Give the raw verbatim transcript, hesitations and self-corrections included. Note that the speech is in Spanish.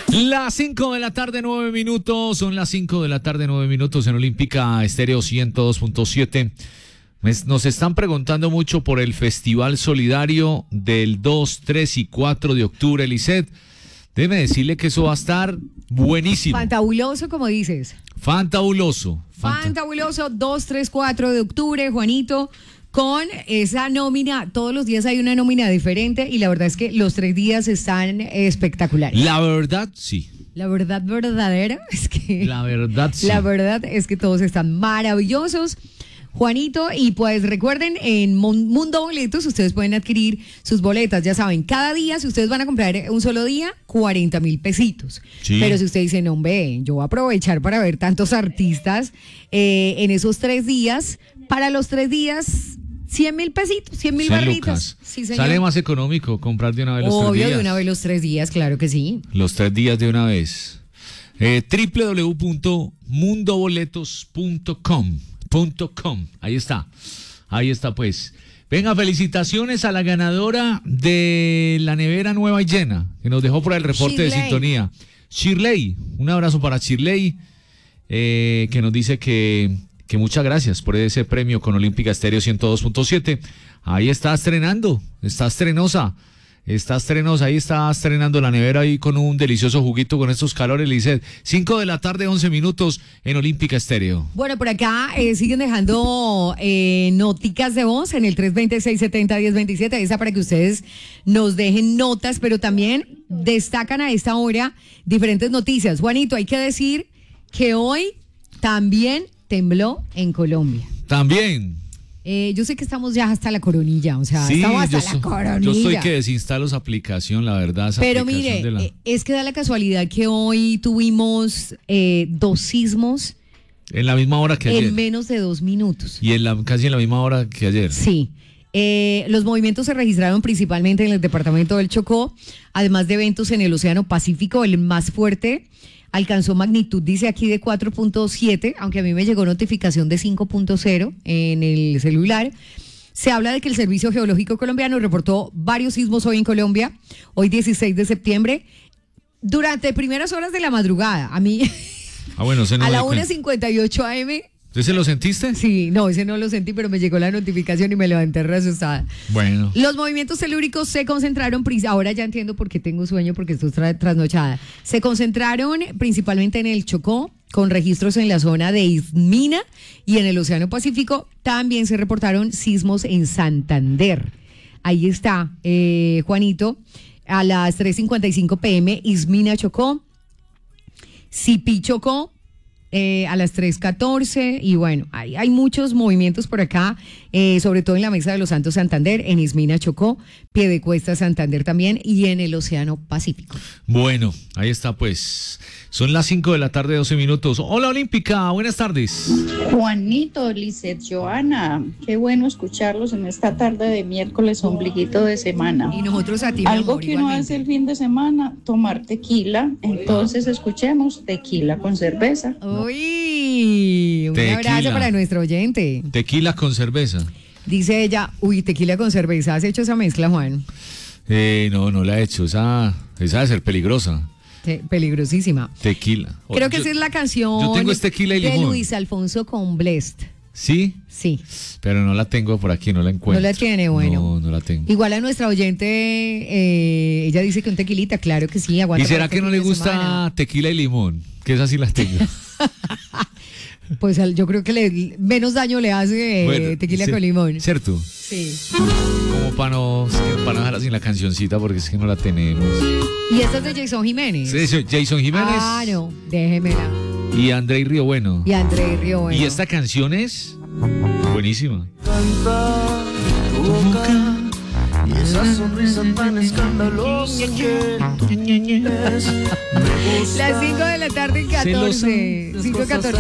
Las cinco de la tarde, nueve minutos. Son las cinco de la tarde, nueve minutos en Olímpica Estéreo ciento dos punto siete. Nos están preguntando mucho por el Festival Solidario del dos, tres y cuatro de octubre, Lisset. Déjeme decirle que eso va a estar buenísimo. Fantabuloso, como dices. Fantabuloso. Fanta- Fantabuloso, dos, tres, cuatro de octubre, Juanito, con esa nómina. Todos los días hay una nómina diferente y la verdad es que los tres días están espectaculares. La verdad, sí. La verdad verdadera es que... La verdad, sí. La verdad es que todos están maravillosos, Juanito, y pues recuerden, en Mundo Boletos ustedes pueden adquirir sus boletas, ya saben, cada día, si ustedes van a comprar un solo día, cuarenta mil pesitos. Sí. Pero si usted dice, no, ve, yo voy a aprovechar para ver tantos artistas eh, en esos tres días, para los tres días, cien mil pesitos, cien mil cien barritas. lucas. Sí, señor. Sale más económico comprar de una vez los Obvio, tres días. de una vez los tres días, claro que sí. Los tres días de una vez. Eh, doble u doble u doble u punto mundo boletos punto com. .com. Ahí está. Ahí está, pues. Venga, felicitaciones a la ganadora de la nevera nueva y llena, que nos dejó por el reporte Shirley. de sintonía. Shirley, un abrazo para Shirley, eh, que nos dice que, que muchas gracias por ese premio con Olímpica Estéreo ciento dos punto siete. Ahí está estrenando, está estrenosa. Está estrenos, ahí está estrenando la nevera ahí con un delicioso juguito con estos calores, Lisset. cinco de la tarde, once minutos en Olímpica Estéreo. Bueno, por acá eh, siguen dejando eh, noticas de voz en el tres dos seis, siete cero, uno cero dos siete, esa para que ustedes nos dejen notas, pero también destacan a esta hora diferentes noticias. Juanito, hay que decir que hoy también tembló en Colombia. También. Eh, yo sé que estamos ya hasta la coronilla, o sea, Sí, estamos hasta yo, la so, coronilla. yo estoy que desinstalo esa aplicación, la verdad. Esa Pero aplicación mire, de la... eh, es que da la casualidad que hoy tuvimos eh, dos sismos en la misma hora que ayer. en menos de dos minutos. Y en la, casi en la misma hora que ayer. Sí. Eh, los movimientos se registraron principalmente en el departamento del Chocó, además de eventos en el Océano Pacífico. El más fuerte alcanzó magnitud, dice aquí, de cuatro punto siete, aunque a mí me llegó notificación de cinco punto cero en el celular. Se habla de que el Servicio Geológico Colombiano reportó varios sismos hoy en Colombia, hoy dieciséis de septiembre, durante primeras horas de la madrugada. A mí, Ah, bueno, se no a me la di una cuenta. cincuenta y ocho a eme. ¿Usted se lo sentiste? Sí, no, ese no lo sentí, pero me llegó la notificación y me levanté re asustada. Bueno. Los movimientos telúricos se concentraron, ahora ya entiendo por qué tengo sueño, porque estoy tra- trasnochada. Se concentraron principalmente en el Chocó, con registros en la zona de Ismina, y en el Océano Pacífico también se reportaron sismos en Santander. Ahí está, eh, Juanito, a las tres cincuenta y cinco pm, Ismina chocó, Sipí chocó, Eh, a las tres catorce, y bueno, hay, hay muchos movimientos por acá, eh, sobre todo en la Mesa de los Santos Santander, en Ismina Chocó, Piedecuesta Santander también, y en el Océano Pacífico. Bueno, ahí está pues. Son las cinco de la tarde, doce minutos. Hola Olímpica, buenas tardes. Juanito, Lisset, Joana, qué bueno escucharlos en esta tarde de miércoles, ombliguito de semana. Y nosotros a ti, mi Algo amor, que uno igualmente. hace el fin de semana, tomar tequila. Entonces escuchemos tequila con cerveza. Uy, un Tequila. abrazo para nuestro oyente. Tequila con cerveza. Dice ella, uy, tequila con cerveza, ¿has hecho esa mezcla, Juan? Eh, no, no la he hecho. Esa, esa debe ser peligrosa. Te- peligrosísima. Tequila. Creo que Yo- esa es la canción yo tengo es tequila y de limón. Luis Alfonso con Blessed. Sí, Sí. pero no la tengo por aquí, no la encuentro. No la tiene, bueno. No, no la tengo. Igual a nuestra oyente, eh, ella dice que un tequilita, claro que sí, aguanta. ¿Y será para que este no fin le de gusta semana. tequila y limón? Que esas sí las tengo. Pues al- yo creo que le, menos daño le hace eh, Bueno, tequila sí, con limón. ¿Cierto? Sí. Como para no, es que para no dejarla sin la cancioncita porque es que no la tenemos. Y esta es de Jason Jiménez. Sí, sí, Jason Jiménez Ah, no, déjemela. y Andrei Río Bueno. Y André Río Bueno. Y esta canción es buenísima. Canta tu boca y esa sonrisa tan escandalosa que tú tienes. Me gusta. Las cinco de la tarde y Celosa. catorce. cinco catorce.